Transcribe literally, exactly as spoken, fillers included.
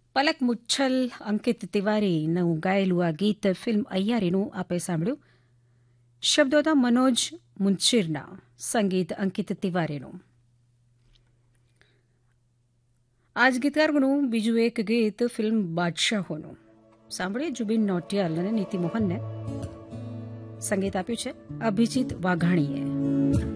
પલક મુચ્છલ અંકિત તિવારીનું ગાયેલું આ ગીત ફિલ્મ અય્યારીનું આપે સાંભળ્યું. શબ્દો હતા મનોજ મુંશીરના, સંગીત અંકિત તિવારીનું. આજ ગીતકારનું બીજું એક ગીત ફિલ્મ બાદશાહોનું સાંભળીએ. જુબિન નોટિયાલ અને નીતિ મોહનને સંગીત આપ્યું છે અભિજીત વાઘાણીએ.